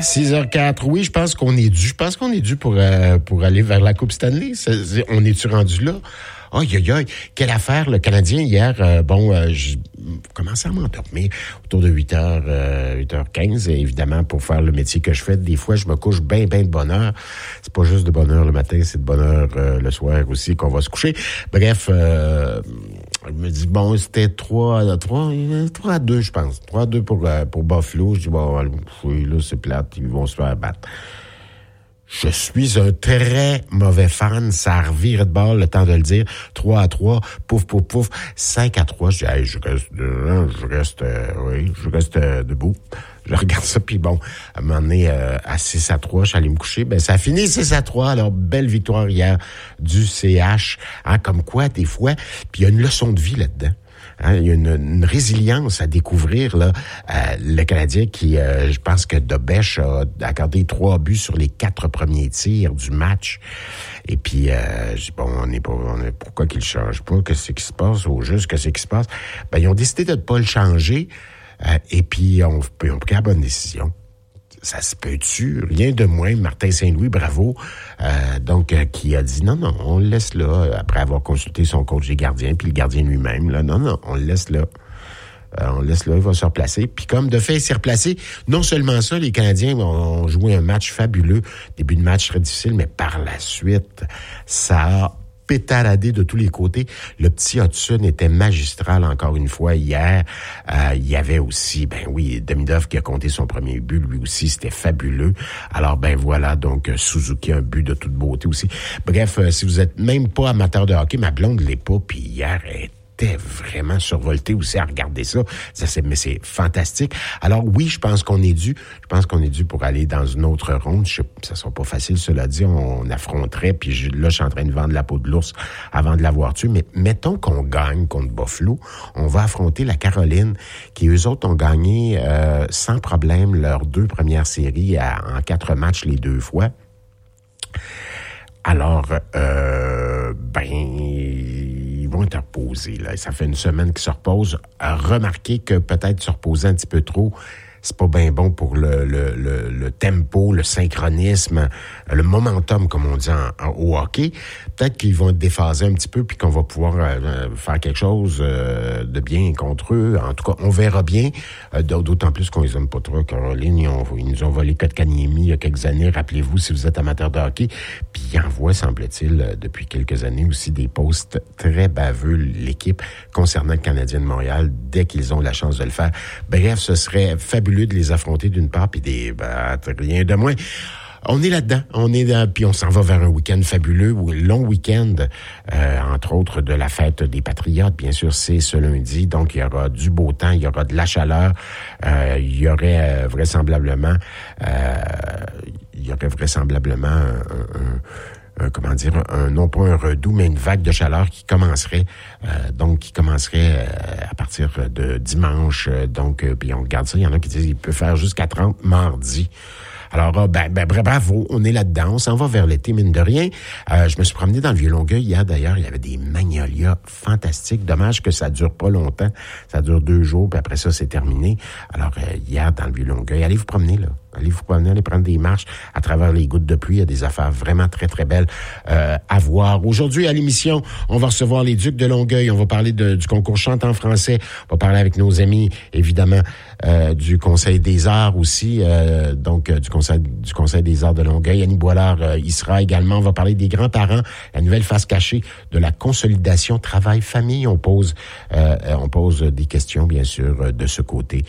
6h04. Oui, je pense qu'on est dû. Je pense qu'on est dû pour aller vers la Coupe Stanley. On est-tu rendu là? Aïe, aïe, aïe. Quelle affaire, le Canadien, hier. Je commençais à m'endormir autour de 8h15. Et évidemment, pour faire le métier que je fais, des fois, je me couche bien de bonne heure. C'est pas juste de bonne heure le matin, c'est de bonne heure le soir aussi qu'on va se coucher. Bref, je me dis, bon, c'était 3-2, je pense. 3-2 pour Buffalo. Je dis, bon, oui, là, c'est plate, ils vont se faire battre. Je suis un très mauvais fan. Ça revire de bord, le temps de le dire. 3-3, pouf, 5-3. Je dis, hey, je reste debout. Je regarde ça, puis bon, à un moment donné, à 6-3, je suis allé me coucher. Ben, ça a fini 6-3. Alors, belle victoire hier du CH. Hein, comme quoi, des fois, puis il y a une leçon de vie là-dedans. Hein, il y a une résilience à découvrir, là. Le Canadien qui, je pense que Dobèche a accordé 3 buts sur les 4 premiers tirs du match. Et puis, je dis, bon, pourquoi qu'il le change pas? Qu'est-ce qui se passe? Au juste, qu'est-ce qui se passe? Ben, ils ont décidé de ne pas le changer. Et puis, on pris la bonne décision. Ça se peut-tu? Rien de moins. Martin Saint-Louis, bravo. Qui a dit non, on le laisse là, après avoir consulté son coach des gardiens, puis le gardien lui-même, là, non, on le laisse là. Il va se replacer. Puis comme de fait, il s'est replacé. Non seulement ça, les Canadiens ont joué un match fabuleux. Début de match très difficile, mais par la suite, ça a pétaradé de tous les côtés. Le petit Hudson était magistral encore une fois hier. Il y avait aussi, Demidov qui a compté son premier but, lui aussi, c'était fabuleux. Alors, voilà, donc Suzuki, un but de toute beauté aussi. Bref, si vous êtes même pas amateur de hockey, ma blonde l'est pas, puis hier, elle était vraiment survolté aussi à regarder ça. Mais c'est fantastique. Alors oui, je pense qu'on est dû. Je pense qu'on est dû pour aller dans une autre ronde. Ça sera pas facile, cela dit. On affronterait, puis là, je suis en train de vendre la peau de l'ours avant de l'avoir tué. Mais mettons qu'on gagne contre Buffalo. On va affronter la Caroline, qui eux autres ont gagné sans problème leurs 2 premières séries en 4 matchs les 2 fois. Alors, ils vont être reposés, là. Ça fait une semaine qu'ils se reposent. Remarquez que peut-être se reposer un petit peu trop, c'est pas bien bon pour le tempo, le synchronisme, le momentum, comme on dit au hockey. Peut-être qu'ils vont être déphasés un petit peu puis qu'on va pouvoir faire quelque chose de bien contre eux. En tout cas, on verra bien. D'autant plus qu'on les aime pas trop. Caroline, ils nous ont volé Kotkaniemi il y a quelques années. Rappelez-vous, si vous êtes amateur de hockey. Puis ils envoient, semble-t-il, depuis quelques années aussi des posts très baveux, l'équipe, concernant le Canadien de Montréal, dès qu'ils ont la chance de le faire. Bref, ce serait fabuleux de les affronter d'une part, puis rien de moins. On est là-dedans, puis on s'en va vers un week-end fabuleux, ou un long week-end, entre autres de la fête des Patriotes, bien sûr, c'est ce lundi, donc il y aura du beau temps, il y aura de la chaleur, il y aurait vraisemblablement non pas un redout, mais une vague de chaleur qui commencerait à partir de dimanche. Puis on regarde ça, il y en a qui disent qu'il peut faire jusqu'à 30 mardi. Alors, bravo, on est là-dedans, on s'en va vers l'été, mine de rien. Je me suis promené dans le Vieux-Longueuil hier, d'ailleurs, il y avait des magnolias fantastiques. Dommage que ça dure pas longtemps, ça dure 2 jours, puis après ça, c'est terminé. Alors, hier, dans le Vieux-Longueuil, allez vous promener, là. Allez vous promener, allez prendre des marches à travers les gouttes de pluie. Il y a des affaires vraiment très, très belles à voir. Aujourd'hui, à l'émission, on va recevoir les Ducs de Longueuil. On va parler du concours Chante en français. On va parler avec nos amis, évidemment, du Conseil des arts aussi, du Conseil des arts de Longueuil. Annie Boilard y sera également. On va parler des grands-parents, la nouvelle face cachée de la consolidation travail-famille. On pose des questions, bien sûr, de ce côté.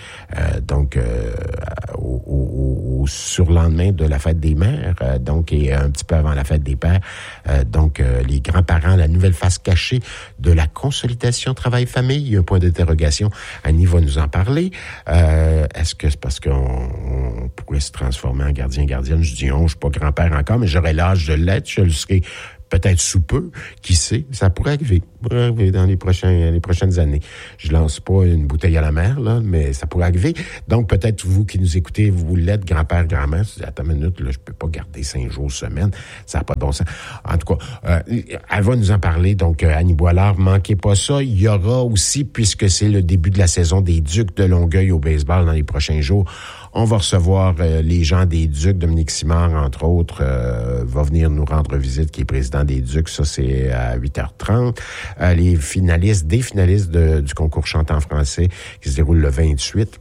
Au surlendemain de la fête des mères, et un petit peu avant la fête des pères. Les grands-parents, la nouvelle face cachée de la consolidation travail-famille. Il y a un point d'interrogation. Annie va nous en parler. Est-ce que c'est parce qu'on pourrait se transformer en gardien-gardienne? Je dis je suis pas grand-père encore, mais j'aurais l'âge de l'être. Je le serai peut-être sous peu, qui sait, ça pourrait arriver dans les prochaines années. Je lance pas une bouteille à la mer, là, mais ça pourrait arriver. Donc, peut-être vous qui nous écoutez, vous l'êtes, grand-père, grand-mère, attends une minute, là, je peux pas garder 5 jours semaine, ça n'a pas de bon sens. En tout cas, elle va nous en parler, donc Annie Boilard, manquez pas ça. Il y aura aussi, puisque c'est le début de la saison des Ducs de Longueuil au baseball dans les prochains jours, On va recevoir les gens des Ducs. Dominique Simard, entre autres, va venir nous rendre visite, qui est président des Ducs. Ça, c'est à 8h30. Des finalistes du concours Chante en français qui se déroule le 28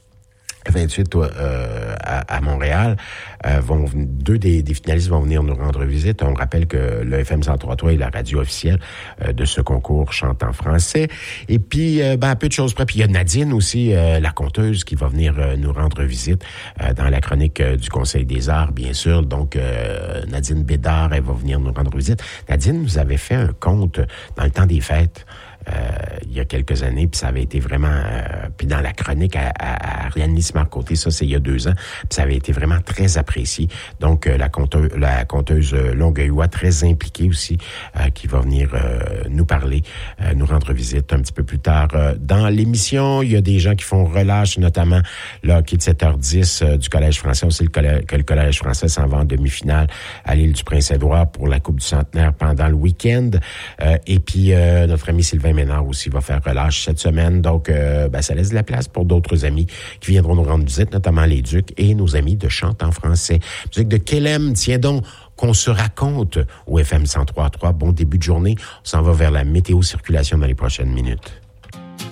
à Montréal, deux des finalistes vont venir nous rendre visite. On rappelle que le FM 103.3 est la radio officielle de ce concours Chante en français. Et puis, peu de choses près. Puis il y a Nadine aussi, la conteuse, qui va venir nous rendre visite dans la chronique du Conseil des arts, bien sûr. Donc, Nadine Bédard, elle va venir nous rendre visite. Nadine nous avait fait un conte dans le temps des fêtes. Il y a quelques années, puis ça avait été vraiment... puis dans la chronique à Ariane Lismar-Côté, ça, c'est il y a 2 ans, puis ça avait été vraiment très apprécié. Donc, la conteuse Longueuillois, très impliquée aussi, qui va venir nous parler, nous rendre visite un petit peu plus tard dans l'émission. Il y a des gens qui font relâche, notamment là, qui est de 7h10 du Collège français. On sait que le Collège français s'en va en demi-finale à l'île du Prince-Édouard pour la Coupe du Centenaire pendant le week-end. Et puis, notre ami Sylvain Ménard aussi va faire relâche cette semaine. Donc, ça laisse de la place pour d'autres amis qui viendront nous rendre visite, notamment les Ducs et nos amis de Chante en français. Musique de Kelem, tiens donc, qu'on se raconte au FM 103.3. Bon début de journée. On s'en va vers la météo-circulation dans les prochaines minutes.